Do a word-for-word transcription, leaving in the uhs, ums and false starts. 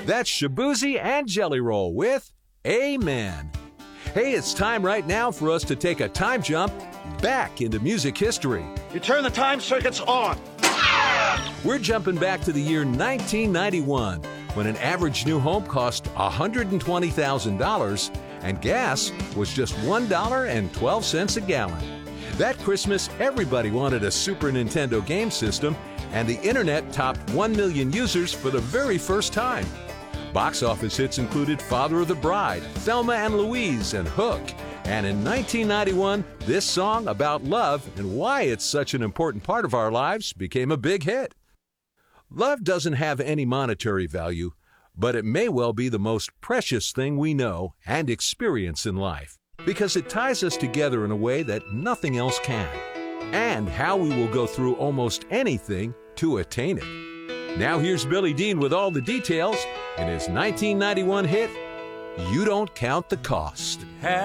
That's Shaboozey and Jelly Roll with Amen. Hey, it's time right now for us to take a time jump back into music history. You turn the time circuits on. We're jumping back to the year nineteen ninety-one, when an average new home cost one hundred twenty thousand dollars and gas was just one dollar and twelve cents a gallon. That Christmas, everybody wanted a Super Nintendo game system, and the internet topped one million users for the very first time. Box office hits included Father of the Bride, Thelma and Louise, and Hook. And in nineteen ninety-one, this song about love and why it's such an important part of our lives became a big hit. Love doesn't have any monetary value, but it may well be the most precious thing we know and experience in life, because it ties us together in a way that nothing else can, and how we will go through almost anything to attain it. Now here's Billy Dean with all the details in his nineteen ninety-one hit, You Don't Count the Cost.